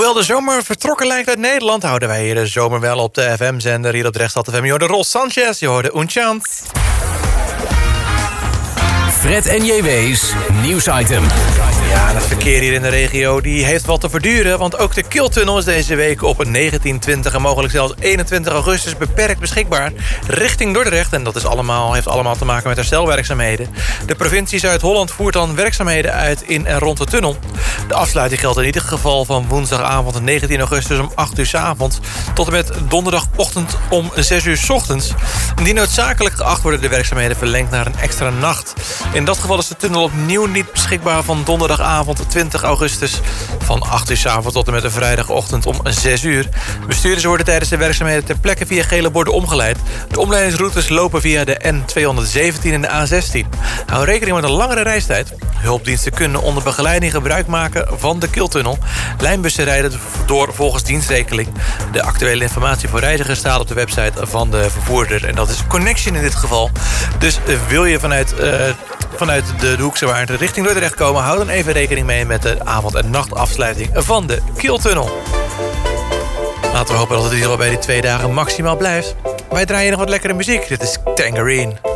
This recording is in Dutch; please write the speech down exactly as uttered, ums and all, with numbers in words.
Hoewel de zomer vertrokken lijkt uit Nederland, houden wij hier de zomer wel op de F M-zender. Hier op de Rechtstad F M. Je hoorde Ros Sanchez, je hoorde Un Chant. Fred en J W's nieuwsitem. Ja, het verkeer hier in de regio die heeft wat te verduren, want ook de Kiltunnel is deze week op negentien, twintig en mogelijk zelfs eenentwintig augustus beperkt beschikbaar richting Dordrecht. En dat is allemaal, heeft allemaal te maken met herstelwerkzaamheden. De provincie Zuid-Holland voert dan werkzaamheden uit in en rond de tunnel. De afsluiting geldt in ieder geval van woensdagavond negentien augustus om acht uur 's avonds tot en met donderdagochtend om zes uur 's ochtends. Indien noodzakelijk geacht worden de werkzaamheden verlengd naar een extra nacht. In dat geval is de tunnel opnieuw niet beschikbaar van donderdagavond twintig augustus van acht uur 's avonds tot en met de vrijdagochtend om zes uur. Bestuurders worden tijdens de werkzaamheden ter plekke via gele borden omgeleid. De omleidingsroutes lopen via de N tweehonderdzeventien en de A zestien. Hou rekening met een langere reistijd. Hulpdiensten kunnen onder begeleiding gebruik maken van de Kiltunnel. Lijnbussen rijden door volgens dienstregeling. De actuele informatie voor reizigers staat op de website van de vervoerder. En dat is Connection in dit geval. Dus wil je vanuit, uh, vanuit de Hoekse Waard richting Dordrecht komen, hou dan even rekening mee met de avond- en nachtafsluiting van de Kiltunnel. Laten we hopen dat het in ieder geval bij die twee dagen maximaal blijft. Wij draaien nog wat lekkere muziek. Dit is Tangerine.